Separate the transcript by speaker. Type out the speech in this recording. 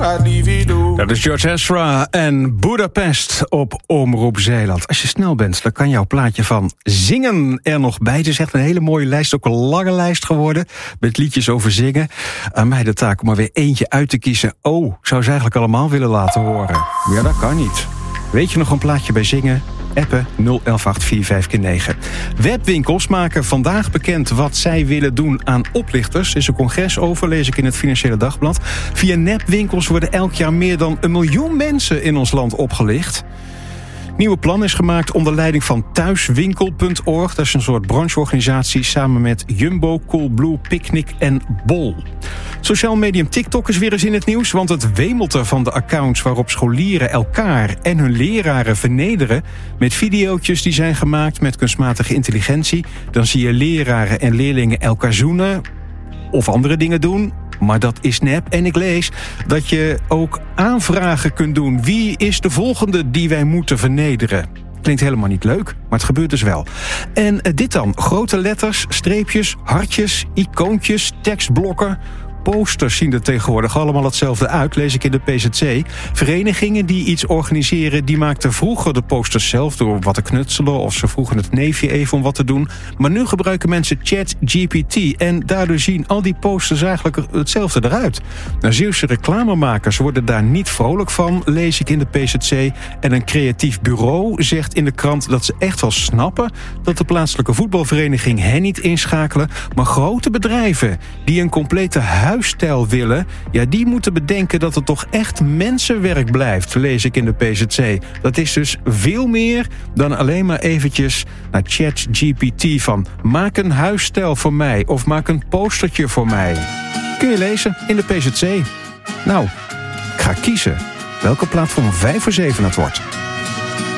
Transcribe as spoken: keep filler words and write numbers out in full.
Speaker 1: Dat is George Ezra en Budapest op Omroep Zeeland. Als je snel bent, dan kan jouw plaatje van Zingen er nog bij. Het is echt een hele mooie lijst, ook een lange lijst geworden, met liedjes over zingen. Aan mij de taak om er weer eentje uit te kiezen. Oh, ik zou ze eigenlijk allemaal willen laten horen. Ja, dat kan niet. Weet je nog een plaatje bij Zingen? Appen nul een een acht vier vijf negen. Webwinkels maken vandaag bekend wat zij willen doen aan oplichters. Er is een congres over, lees ik in het Financiële Dagblad. Via nepwinkels worden elk jaar meer dan een miljoen mensen in ons land opgelicht. Nieuwe plan is gemaakt onder leiding van thuiswinkel punt org. Dat is een soort brancheorganisatie samen met Jumbo, Coolblue, Picnic en Bol. Sociaal medium TikTok is weer eens in het nieuws, want het wemelt er van de accounts waarop scholieren elkaar en hun leraren vernederen met videootjes die zijn gemaakt met kunstmatige intelligentie. Dan zie je leraren en leerlingen elkaar zoenen of andere dingen doen. Maar dat is nep. En ik lees dat je ook aanvragen kunt doen. Wie is de volgende die wij moeten vernederen? Klinkt helemaal niet leuk, maar het gebeurt dus wel. En dit dan. Grote letters, streepjes, hartjes, icoontjes, tekstblokken. Posters zien er tegenwoordig allemaal hetzelfde uit, lees ik in de P Z C. Verenigingen die iets organiseren, die maakten vroeger de posters zelf door wat te knutselen, of ze vroegen het neefje even om wat te doen. Maar nu gebruiken mensen ChatGPT en daardoor zien al die posters eigenlijk hetzelfde eruit. Nou, Zeeuwse reclamemakers worden daar niet vrolijk van, lees ik in de P Z C. En een creatief bureau zegt in de krant dat ze echt wel snappen dat de plaatselijke voetbalvereniging hen niet inschakelen, maar grote bedrijven die een complete huis huisstijl willen, ja, die moeten bedenken dat het toch echt mensenwerk blijft, lees ik in de P Z C. Dat is dus veel meer dan alleen maar eventjes naar ChatGPT van maak een huisstijl voor mij of maak een postertje voor mij. Kun je lezen in de P Z C. Nou, ik ga kiezen welke plaat voor vijf voor zeven het wordt.